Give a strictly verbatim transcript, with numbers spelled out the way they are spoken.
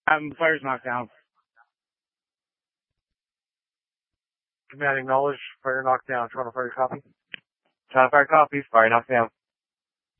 Um, fire's knocked down. Command acknowledged. Fire knocked down. Toronto Fire copy. Toronto Fire copies. Fire knocked down.